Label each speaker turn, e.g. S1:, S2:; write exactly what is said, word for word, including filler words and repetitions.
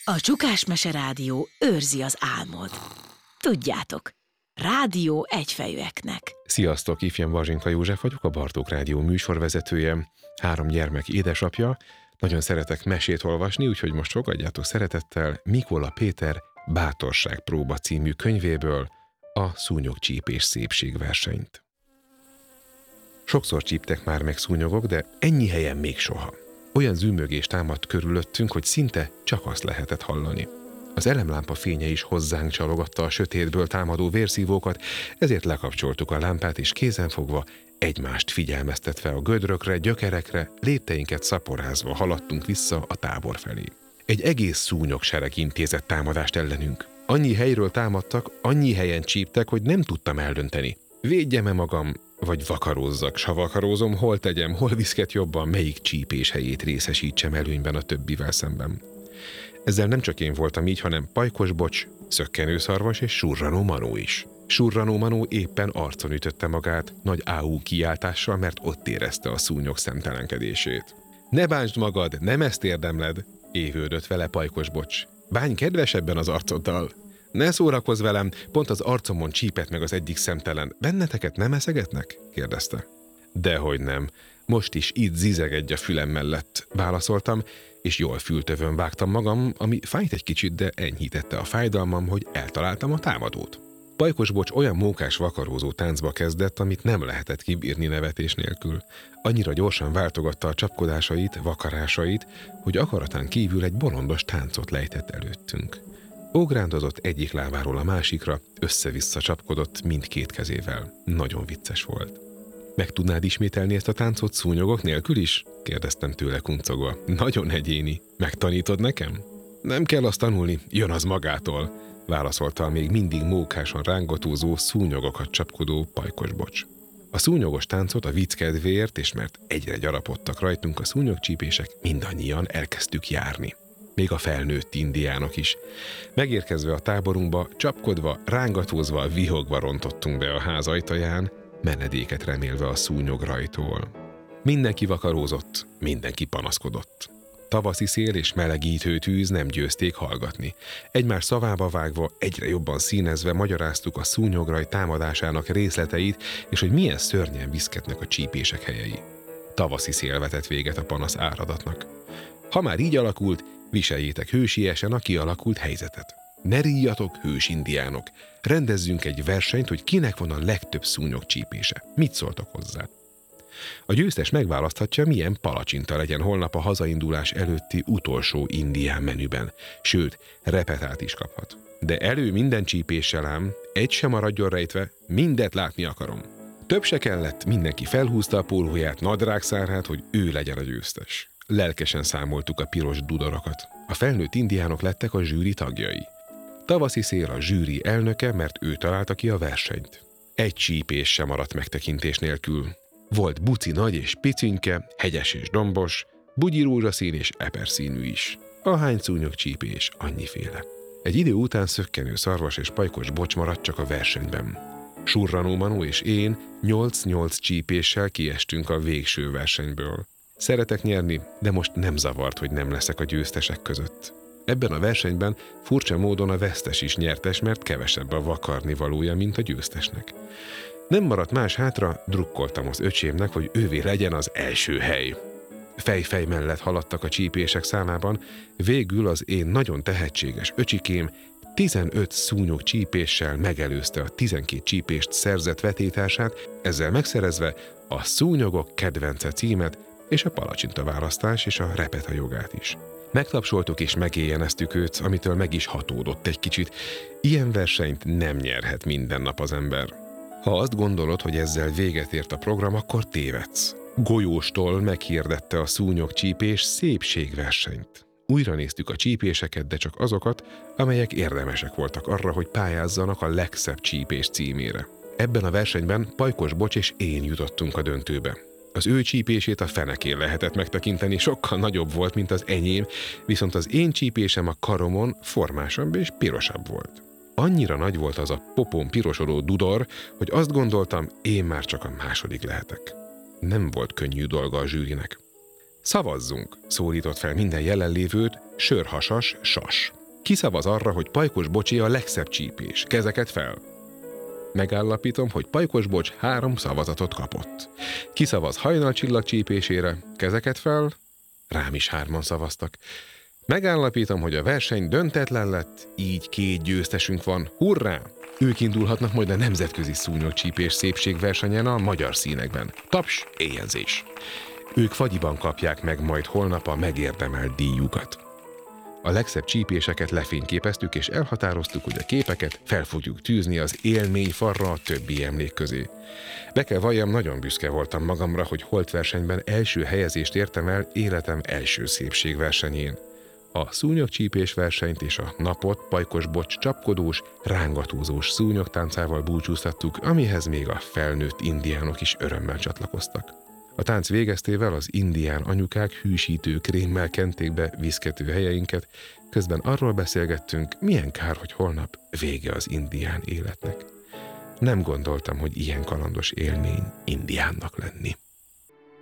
S1: A Csukásmese Rádió őrzi az álmod. Tudjátok, rádió egyfejűeknek.
S2: Sziasztok, ifjam Bazsinka József vagyok, a Bartók Rádió műsorvezetője, három gyermek édesapja. Nagyon szeretek mesét olvasni, úgyhogy most fogadjátok szeretettel Mikola Péter Bátorságpróba című könyvéből a szúnyogcsípés szépségversenyt. Sokszor csíptek már meg szúnyogok, de ennyi helyen még soha. Olyan zümmögés támadt körülöttünk, hogy szinte csak azt lehetett hallani. Az elemlámpa fénye is hozzánk csalogatta a sötétből támadó vérszívókat, ezért lekapcsoltuk a lámpát, és kézenfogva, egymást figyelmeztetve a gödrökre, gyökerekre, lépteinket szaporázva haladtunk vissza a tábor felé. Egy egész szúnyogsereg intézett támadást ellenünk. Annyi helyről támadtak, annyi helyen csíptek, hogy nem tudtam eldönteni. Védjem-e magam, vagy vakarózzak, s ha vakarózom, hol tegyem, hol viszket jobban, melyik csípés helyét részesítsem előnyben a többivel szemben. Ezzel nem csak én voltam így, hanem Pajkos Bocs, Szökkenőszarvas és Surranó Manó is. Surranó Manó éppen arcon ütötte magát, nagy áú kiáltással, mert ott érezte a szúnyog szemtelenkedését. Ne bántsd magad, nem ezt érdemled, évődött vele Pajkos Bocs. Bánj kedvesebben az arcoddal. Ne szórakozz velem, pont az arcomon csípett meg az egyik szemtelen. Benneteket nem eszegetnek? kérdezte. Dehogy nem. Most is itt zizegedj a fülem mellett, válaszoltam, és jól fültövön vágtam magam, ami fájt egy kicsit, de enyhítette a fájdalmam, hogy eltaláltam a támadót. Pajkos Bocs olyan mókás vakarózó táncba kezdett, amit nem lehetett kibírni nevetés nélkül. Annyira gyorsan váltogatta a csapkodásait, vakarásait, hogy akaratán kívül egy bolondos táncot lejtett előttünk. Ógrándozott egyik lábáról a másikra, össze-vissza csapkodott mindkét kezével. Nagyon vicces volt. Meg tudnád ismételni ezt a táncot szúnyogok nélkül is? Kérdeztem tőle kuncogva. Nagyon egyéni. Megtanítod nekem? Nem kell azt tanulni, jön az magától, válaszolta a még mindig mókásan rángatózó, szúnyogokat csapkodó Pajkos Bocs. A szúnyogos táncot a vicc kedvéért, és mert egyre gyarapodtak rajtunk a szúnyogcsípések, mindannyian elkezdtük járni. Még a felnőtt indiánok is. Megérkezve a táborunkba, csapkodva, rángatózva, vihogva rontottunk be a ház ajtaján, menedéket remélve a szúnyograjtól. Mindenki vakarózott, mindenki panaszkodott. Tavaszi szél és melegítő tűz nem győzték hallgatni. Egymás szavába vágva, egyre jobban színezve magyaráztuk a szúnyograj támadásának részleteit, és hogy milyen szörnyen viszketnek a csípések helyei. Tavaszi szél vetett véget a panasz áradatnak. Ha már így alakult, viseljétek hősiesen a kialakult helyzetet. Ne ríjatok, hős indiánok! Rendezzünk egy versenyt, hogy kinek van a legtöbb szúnyogcsípése. Mit szóltok hozzá? A győztes megválaszthatja, milyen palacsinta legyen holnap a hazaindulás előtti utolsó indián menüben. Sőt, repetát is kaphat. De elő minden csípéssel ám, egy sem maradjon rejtve, mindet látni akarom. Több se kellett, mindenki felhúzta a pólóját, nadrágszárát, hogy ő legyen a győztes. Lelkesen számoltuk a piros dudorokat. A felnőtt indiánok lettek a zsűri tagjai. Tavaszi szél a zsűri elnöke, mert ő találta ki a versenyt. Egy csípés sem maradt megtekintés nélkül. Volt buci nagy és picinke, hegyes és dombos, bugyi rózsaszín és eperszínű is. Ahány szúnyogcsípés, annyiféle. Egy idő után Szökkenőszarvas és Pajkos Bocs maradt csak a versenyben. Surranó Manó és én nyolc-nyolc csípéssel kiestünk a végső versenyből. Szeretek nyerni, de most nem zavart, hogy nem leszek a győztesek között. Ebben a versenyben furcsa módon a vesztes is nyertes, mert kevesebb a vakarni valója, mint a győztesnek. Nem maradt más hátra, drukkoltam az öcsémnek, hogy ővé legyen az első hely. Fej-fej mellett haladtak a csípések számában, végül az én nagyon tehetséges öcsikém tizenöt szúnyog csípéssel megelőzte a tizenkét csípést szerzett vetétársát, ezzel megszerezve a szúnyogok kedvence címet és a palacsinta választás és a repeta jogát is. Megtapsoltuk és megéjjeneztük őt, amitől meg is hatódott egy kicsit. Ilyen versenyt nem nyerhet minden nap az ember. Ha azt gondolod, hogy ezzel véget ért a program, akkor tévedsz. Golyóstól meghirdette a szúnyogcsípés szépségversenyt. Újra néztük a csípéseket, de csak azokat, amelyek érdemesek voltak arra, hogy pályázzanak a legszebb csípés címére. Ebben a versenyben Pajkos Bocs és én jutottunk a döntőbe. Az ő csípését a fenekén lehetett megtekinteni, sokkal nagyobb volt, mint az enyém, viszont az én csípésem a karomon formásabb és pirosabb volt. Annyira nagy volt az a popón pirosodó dudor, hogy azt gondoltam, én már csak a második lehetek. Nem volt könnyű dolga a zsűrinek. Szavazzunk, szólított fel minden jelenlévőt Sörhasas Sas. Ki szavaz arra, hogy Pajkos Bocsé a legszebb csípés? Kezeket fel! Megállapítom, hogy Pajkos Bocs három szavazatot kapott. Ki szavaz Hajnalcsillag csípésére? Kezeket fel! Rám is hárman szavaztak. Megállapítom, hogy a verseny döntetlen lett, így két győztesünk van. Hurrá! Ők indulhatnak majd a nemzetközi szúnyogcsípés szépségversenyen a magyar színekben. Taps, éjjelzés! Ők fagyiban kapják meg majd holnap a megérdemelt díjukat. A legszebb csípéseket lefényképeztük, és elhatároztuk, hogy a képeket fel fogjuk tűzni az élmény farra a többi emlék közé. Be kell valljam, nagyon büszke voltam magamra, hogy holtversenyben első helyezést értem el életem első szépségversenyén. A szúnyogcsípés versenyt és a napot Pajkos Bocs csapkodós, rángatózós szúnyogtáncával búcsúztattuk, amihez még a felnőtt indiánok is örömmel csatlakoztak. A tánc végeztével az indián anyukák hűsítő krémmel kenték be viszkető helyeinket, közben arról beszélgettünk, milyen kár, hogy holnap vége az indián életnek. Nem gondoltam, hogy ilyen kalandos élmény indiánnak lenni.